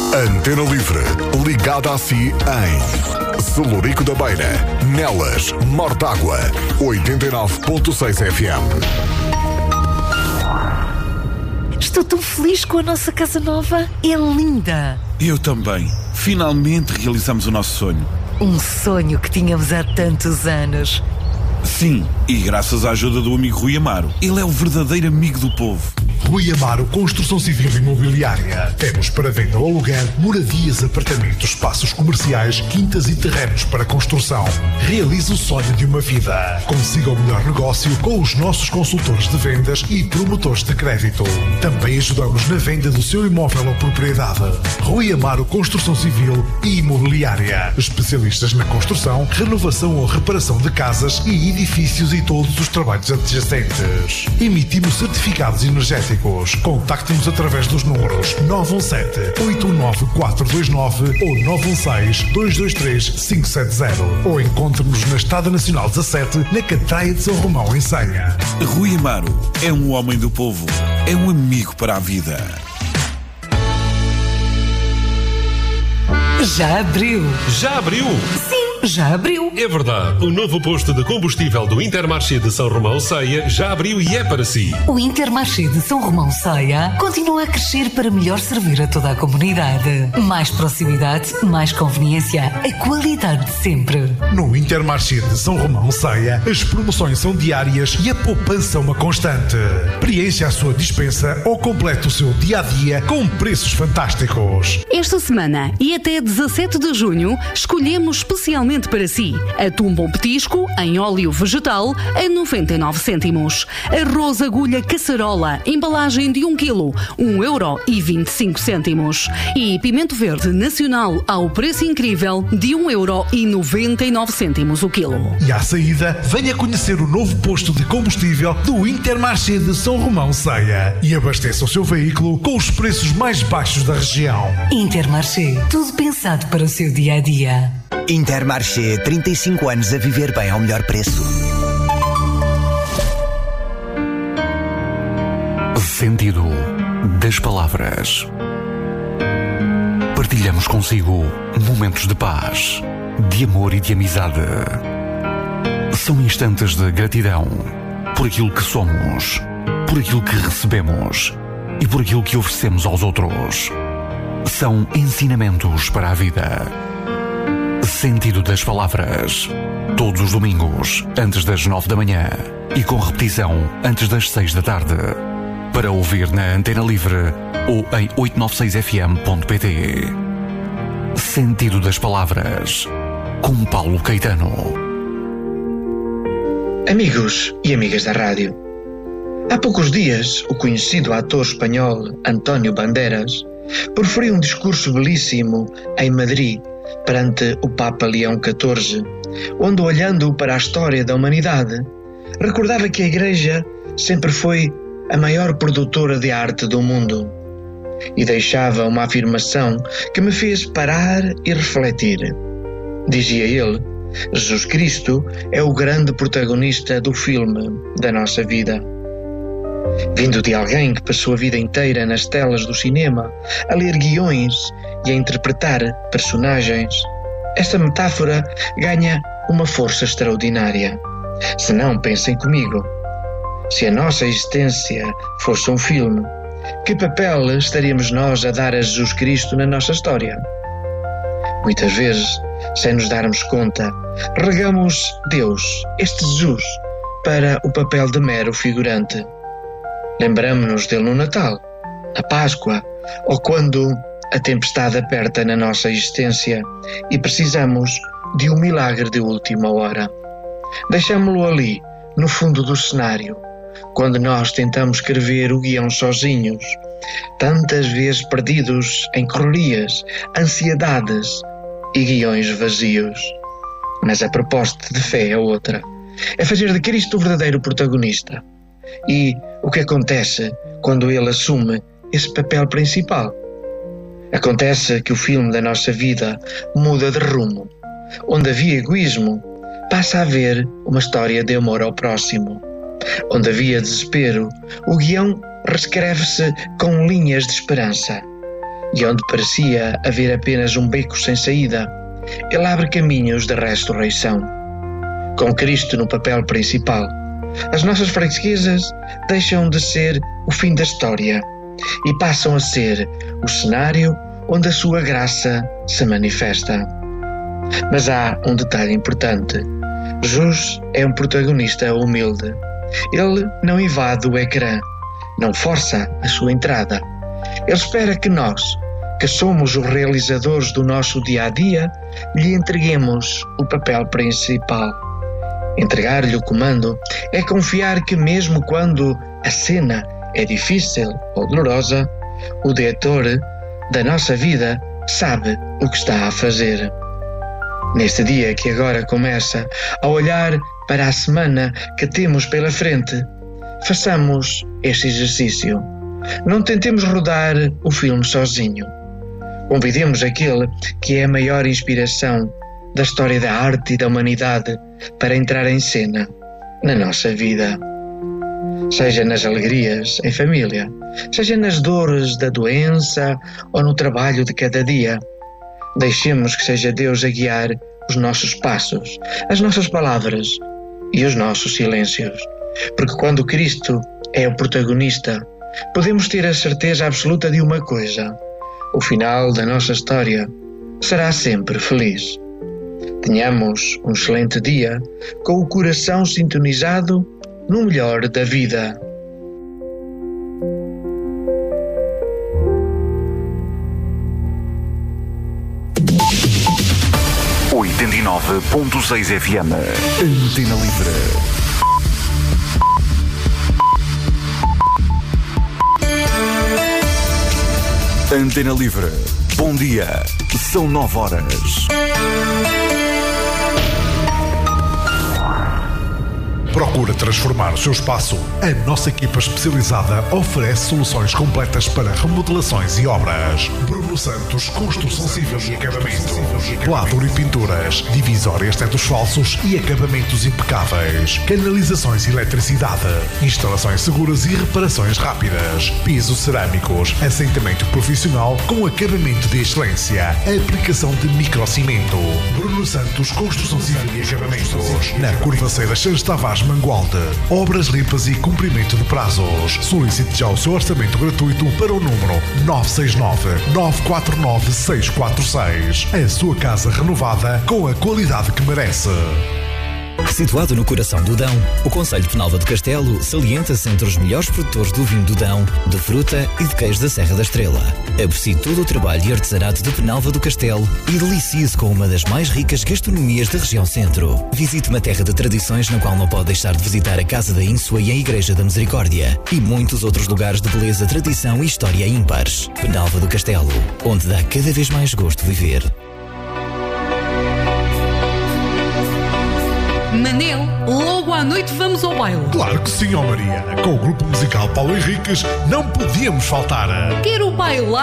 Antena Livre, ligada a si em Celurico da Beira, Nelas, Mortágua, 89.6 FM. Estou tão feliz com a nossa casa nova, é linda. Eu também. Finalmente realizamos o nosso sonho. Um sonho que tínhamos há tantos anos. Sim, e graças à ajuda do amigo Rui Amaro. Ele é o verdadeiro amigo do povo. Rui Amaro Construção Civil Imobiliária. Temos para venda ou aluguer moradias, apartamentos, espaços comerciais, quintas e terrenos para construção. Realize o sonho de uma vida. Consiga o melhor negócio com os nossos consultores de vendas e promotores de crédito. Também ajudamos na venda do seu imóvel ou propriedade. Rui Amaro Construção Civil e Imobiliária. Especialistas na construção, renovação ou reparação de casas e edifícios e todos os trabalhos adjacentes. Emitimos certificados energéticos. Contacte-nos através dos números 917-819-429 ou 916-223-570 ou encontre-nos na Estrada Nacional 17, na Catraia de São Romão, em Senha. Rui Amaro é um homem do povo, é um amigo para a vida. Já abriu? Já abriu? Sim, já abriu. É verdade. O novo posto de combustível do Intermarché de São Romão Ceia já abriu e é para si. O Intermarché de São Romão Ceia continua a crescer para melhor servir a toda a comunidade. Mais proximidade, mais conveniência, a qualidade de sempre. No Intermarché de São Romão Ceia, as promoções são diárias e a poupança uma constante. Preencha a sua dispensa ou complete o seu dia-a-dia com preços fantásticos. Esta semana e até 17 de junho, escolhemos especialmente para si atum bom petisco em óleo vegetal a 99 cêntimos. Arroz agulha caçarola, embalagem de 1 kg, 1,25 €. E pimento verde nacional ao preço incrível de 1,99 € o quilo. E à saída, venha conhecer o novo posto de combustível do Intermarché de São Romão Ceia e abasteça o seu veículo com os preços mais baixos da região. Intermarché, tudo pensado para o seu dia-a-dia. Intermarché, 35 anos a viver bem ao melhor preço. Sentido das palavras. Partilhamos consigo momentos de paz, de amor e de amizade. São instantes de gratidão por aquilo que somos, por aquilo que recebemos e por aquilo que oferecemos aos outros. São ensinamentos para a vida. Sentido das palavras. Todos os domingos, antes das 9 da manhã e com repetição antes das 6 da tarde. Para ouvir na Antena Livre ou em 896fm.pt. Sentido das palavras. Com Paulo Caetano. Amigos e amigas da rádio. Há poucos dias, o conhecido ator espanhol António Banderas proferiu um discurso belíssimo em Madrid perante o Papa Leão XIV, onde, olhando para a história da humanidade, recordava que a Igreja sempre foi a maior produtora de arte do mundo e deixava uma afirmação que me fez parar e refletir. Dizia ele: Jesus Cristo é o grande protagonista do filme da nossa vida. Vindo de alguém que passou a vida inteira nas telas do cinema, a ler guiões e a interpretar personagens, esta metáfora ganha uma força extraordinária. Se não, pensem comigo. Se a nossa existência fosse um filme, que papel estaríamos nós a dar a Jesus Cristo na nossa história? Muitas vezes, sem nos darmos conta, relegamos Deus, este Jesus, para o papel de mero figurante. Lembramo-nos dele no Natal, na Páscoa ou quando a tempestade aperta na nossa existência e precisamos de um milagre de última hora. Deixamo-lo ali, no fundo do cenário, quando nós tentamos escrever o guião sozinhos, tantas vezes perdidos em correrias, ansiedades e guiões vazios. Mas a proposta de fé é outra. É fazer de Cristo o verdadeiro protagonista. E o que acontece quando ele assume esse papel principal? Acontece que o filme da nossa vida muda de rumo. Onde havia egoísmo, passa a haver uma história de amor ao próximo. Onde havia desespero, o guião reescreve-se com linhas de esperança. E onde parecia haver apenas um beco sem saída, Ele abre caminhos de ressurreição. Com Cristo no papel principal, as nossas fraquezas deixam de ser o fim da história e passam a ser o cenário onde a sua graça se manifesta. Mas há um detalhe importante. Jesus é um protagonista humilde. Ele não invade o ecrã, não força a sua entrada. Ele espera que nós, que somos os realizadores do nosso dia-a-dia, lhe entreguemos o papel principal. Entregar-lhe o comando é confiar que mesmo quando a cena é difícil ou dolorosa, o diretor da nossa vida sabe o que está a fazer. Neste dia que agora começa, ao olhar para a semana que temos pela frente, façamos este exercício. Não tentemos rodar o filme sozinho. Convidemos aquele que é a maior inspiração da história da arte e da humanidade para entrar em cena na nossa vida. Seja nas alegrias em família, seja nas dores da doença ou no trabalho de cada dia. Deixemos que seja Deus a guiar os nossos passos, as nossas palavras e os nossos silêncios. Porque quando Cristo é o protagonista, podemos ter a certeza absoluta de uma coisa: o final da nossa história será sempre feliz. Tenhamos um excelente dia com o coração sintonizado no melhor da vida. FM. Antena Livre. Antena Livre. Bom dia. São 9 horas. Procura transformar o seu espaço? A nossa equipa especializada oferece soluções completas para remodelações e obras. Bruno Santos, Construção Civil e Acabamentos. Quadro e pinturas, divisórias tetos falsos e acabamentos impecáveis. Canalizações e eletricidade. Instalações seguras e reparações rápidas. Pisos cerâmicos, assentamento profissional com acabamento de excelência. Aplicação de microcimento. Bruno Santos, Construção Civil e Acabamentos. Na Curvaceira Santos Tavares Mangualde. Obras limpas e cumprimento de prazos. Solicite já o seu orçamento gratuito para o número 969-949-646. A sua casa renovada com a qualidade que merece. Situado no coração do Dão, o concelho de Penalva do Castelo salienta-se entre os melhores produtores do vinho do Dão, de fruta e de queijo da Serra da Estrela. Aprecie todo o trabalho e artesanato de Penalva do Castelo e delicie-se com uma das mais ricas gastronomias da região centro. Visite uma terra de tradições na qual não pode deixar de visitar a Casa da Ínsua e a Igreja da Misericórdia e muitos outros lugares de beleza, tradição e história ímpares. Penalva do Castelo, onde dá cada vez mais gosto viver. Manel, logo à noite vamos ao baile. Claro que sim, ó Maria. Com o grupo musical Paulo Henriques não podíamos faltar. Quero bailar.